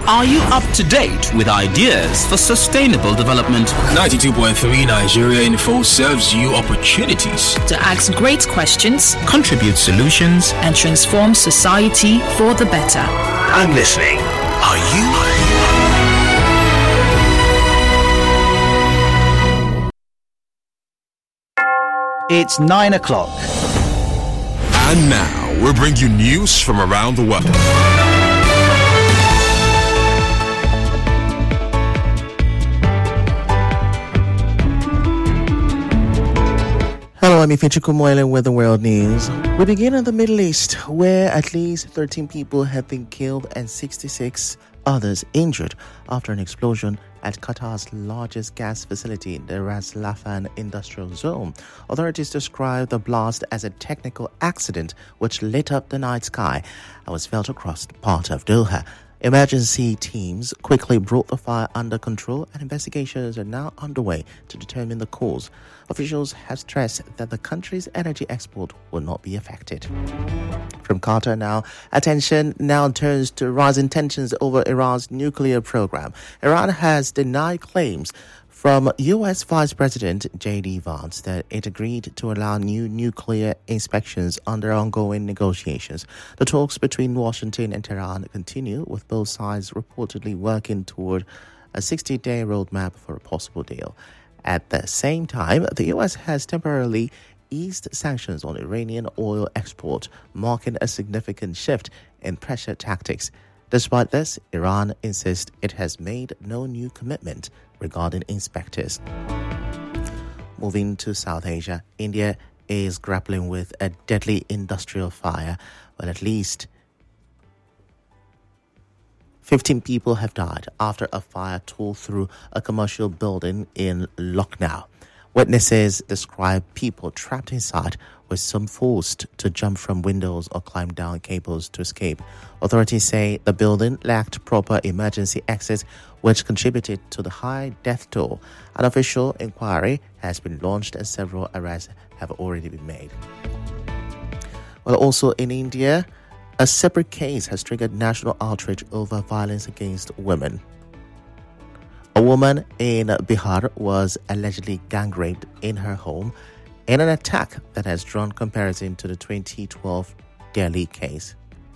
Are you up to date with ideas for sustainable development? 92.3 Nigeria Info serves you opportunities to ask great questions, contribute solutions, and transform society for the better. I'm listening. Are you? It's 9 o'clock. And now, we'll bring you news from around the world. Hello, I'm Ifechuku Moyle with the World News. We begin in the Middle East, where at least 13 people have been killed and 66 others injured after an explosion at Qatar's largest gas facility in the Ras Laffan industrial zone. Authorities describe the blast as a technical accident which lit up the night sky and was felt across part of Doha. Emergency teams quickly brought the fire under control and investigations are now underway to determine the cause. Officials have stressed that the country's energy export will not be affected. From Qatar now, attention now turns to rising tensions over Iran's nuclear program. Iran has denied claims from U.S. Vice President J.D. Vance that it agreed to allow new nuclear inspections under ongoing negotiations. The talks between Washington and Tehran continue, with both sides reportedly working toward a 60-day roadmap for a possible deal. At the same time, the U.S. has temporarily eased sanctions on Iranian oil export, marking a significant shift in pressure tactics. Despite this, Iran insists it has made no new commitment regarding inspectors. Moving to South Asia, India is grappling with a deadly industrial fire, but at least 15 people have died after a fire tore through a commercial building in Lucknow. Witnesses describe people trapped inside, with some forced to jump from windows or climb down cables to escape. Authorities say the building lacked proper emergency exits, which contributed to the high death toll. An official inquiry has been launched and several arrests have already been made. Well, also in India, a separate case has triggered national outrage over violence against women. A woman in Bihar was allegedly gang raped in her home in an attack that has drawn comparison to the 2012 Delhi case.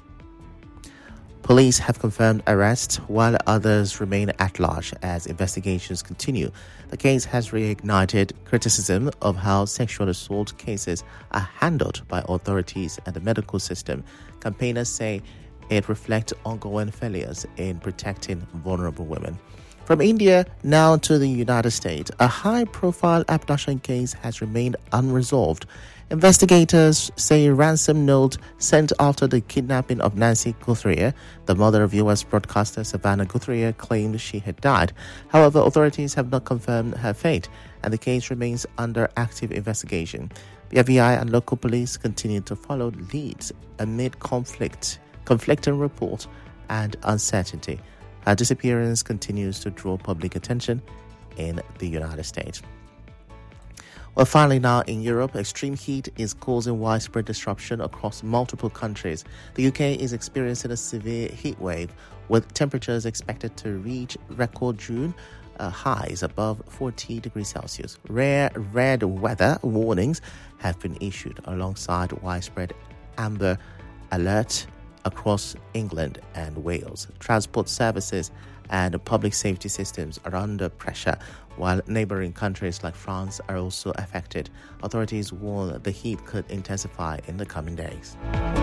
Police have confirmed arrests while others remain at large as investigations continue. The case has reignited criticism of how sexual assault cases are handled by authorities and the medical system. Campaigners say it reflects ongoing failures in protecting vulnerable women. From India now to the United States, a high-profile abduction case has remained unresolved. Investigators say a ransom note sent after the kidnapping of Nancy Guthrie, the mother of U.S. broadcaster Savannah Guthrie, claimed she had died. However, authorities have not confirmed her fate, and the case remains under active investigation. The FBI and local police continue to follow leads amid conflicting reports and uncertainty. Her disappearance continues to draw public attention in the United States. Well, finally now in Europe, extreme heat is causing widespread disruption across multiple countries. The UK is experiencing a severe heat wave, with temperatures expected to reach record June highs above 40 degrees Celsius. Rare red weather warnings have been issued alongside widespread amber alert across England and Wales. Transport services and public safety systems are under pressure, while neighboring countries like France are also affected. Authorities warn the heat could intensify in the coming days.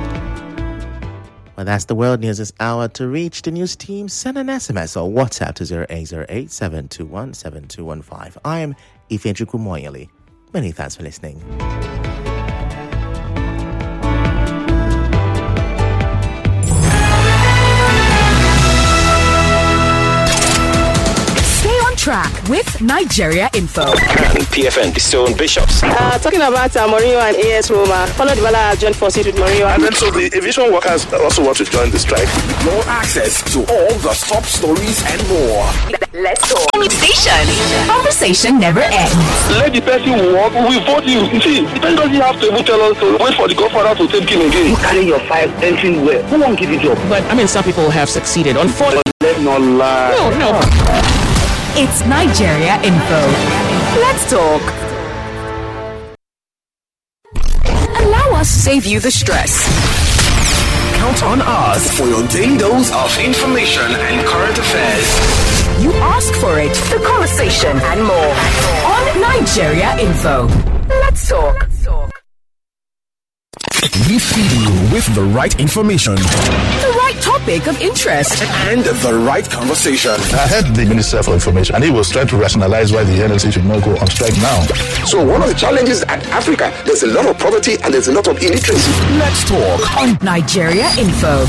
Well, that's the World News this hour. To reach the news team, send an SMS or WhatsApp to 0808 721 7215. I am Ifechuku Moyeli. Many thanks for listening. Track with Nigeria Info. And PFN, the Stone Bishops. Talking about Mourinho and AS Roma. Paulo Dybala has joined forces with Mourinho. And then so the aviation workers also want to join the strike. More access to all the top stories and more. Let's go. Station. Conversation never ends. Let the person walk. We vote you. You see, then doesn't have to even tell us to wait for the godfather to take him again. You carry your 5 entering where? Who won't give you job? But I mean, some people have succeeded. Unfortunately, no lie. No. It's Nigeria Info. Let's talk. Allow us to save you the stress. Count on us for your daily dose of information and current affairs. You ask for it, the conversation and more on Nigeria Info. Let's talk. We feed you with the right information. The right topic of interest. And the right conversation. I heard the Minister for Information, and he was trying to rationalize why the NLC should not go on strike now. So one of the challenges at Africa, there's a lot of poverty and there's a lot of illiteracy. Let's talk on Nigeria Info.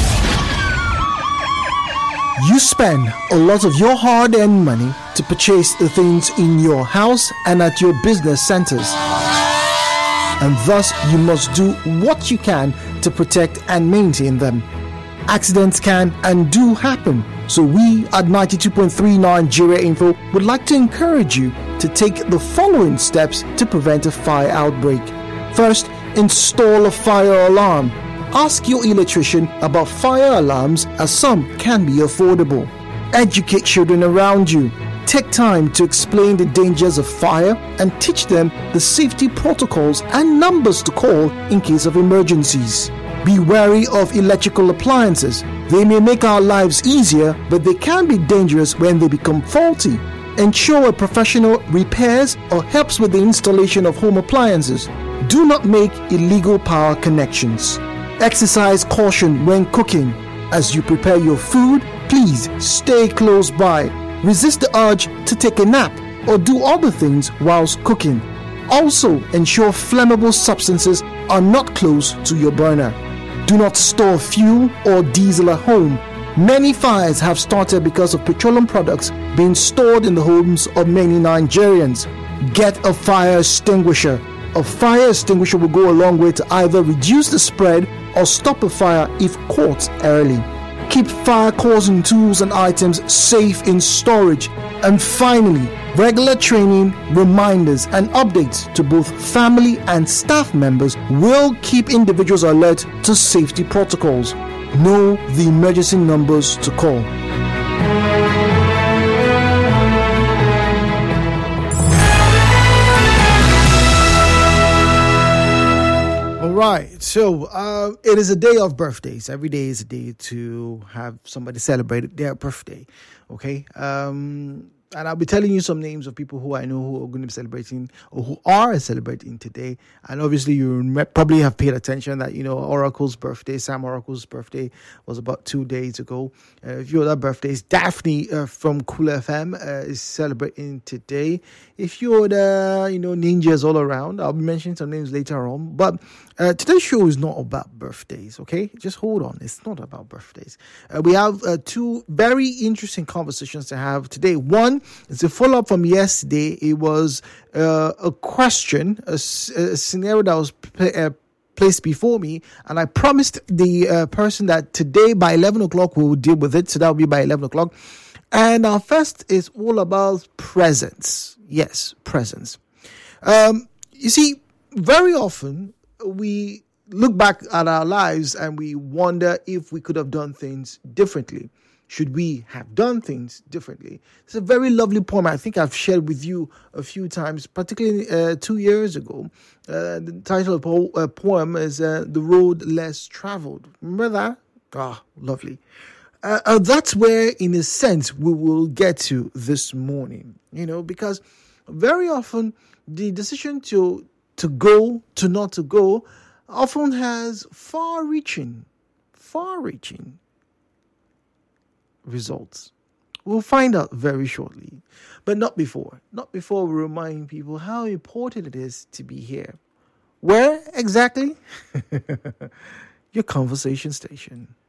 You spend a lot of your hard-earned money to purchase the things in your house and at your business centers. And thus, you must do what you can to protect and maintain them. Accidents can and do happen, so we at 92.3 Nigeria Info would like to encourage you to take the following steps to prevent a fire outbreak. First, install a fire alarm. Ask your electrician about fire alarms, as some can be affordable. Educate children around you. Take time to explain the dangers of fire and teach them the safety protocols and numbers to call in case of emergencies. Be wary of electrical appliances. They may make our lives easier, but they can be dangerous when they become faulty. Ensure a professional repairs or helps with the installation of home appliances. Do not make illegal power connections. Exercise caution when cooking. As you prepare your food, please stay close by. Resist the urge to take a nap or do other things whilst cooking. Also, ensure flammable substances are not close to your burner. Do not store fuel or diesel at home. Many fires have started because of petroleum products being stored in the homes of many Nigerians. Get a fire extinguisher. A fire extinguisher will go a long way to either reduce the spread or stop a fire if caught early. Keep fire-causing tools and items safe in storage. And finally, regular training, reminders, and updates to both family and staff members will keep individuals alert to safety protocols. Know the emergency numbers to call. Right, so it is a day of birthdays. Every day is a day to have somebody celebrate their birthday, okay? And I'll be telling you some names of people who I know who are going to be celebrating or who are celebrating today. And obviously, you probably have paid attention that, Oracle's birthday, Sam Oracle's birthday was about 2 days ago. If your other birthdays, Daphne from Cool FM is celebrating today. If you're ninjas all around, I'll be mentioning some names later on. But today's show is not about birthdays, okay? Just hold on. It's not about birthdays. We have two very interesting conversations to have today. One is a follow-up from yesterday. It was a question, a scenario that was placed before me, and I promised the person that today by 11 o'clock we will deal with it. So that will be by 11 o'clock. And our first is all about presents. Yes, presents. You see, very often we look back at our lives and we wonder if we could have done things differently. Should we have done things differently? It's a very lovely poem I think I've shared with you a few times, particularly 2 years ago. The title of the poem is The Road Less Traveled. Remember that? Ah, lovely. That's where, in a sense, we will get to this morning, because very often the decision to go, to not to go, often has far-reaching results. We'll find out very shortly, but not before. Not before we remind people how important it is to be here. Where exactly? Your conversation station.